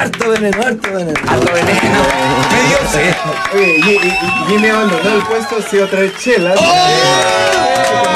Harto veneno, harto veneno. Harto veneno. Medio sí. Oye, y me abandonó el puesto, sí, otra vez chelas.